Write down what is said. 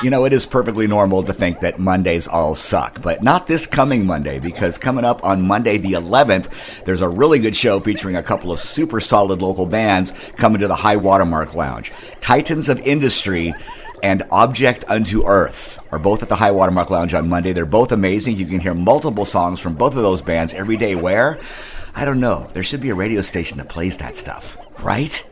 You know, it is perfectly normal to think that Mondays all suck, but not this coming Monday, because coming up on Monday the 11th, there's a really good show featuring a couple of super solid local bands coming to the High Watermark Lounge. Titans of Industry and Object Unto Earth are both at the High Watermark Lounge on Monday. They're both amazing. You can hear multiple songs from both of those bands every day. Where? I don't know. There should be a radio station that plays that stuff, right?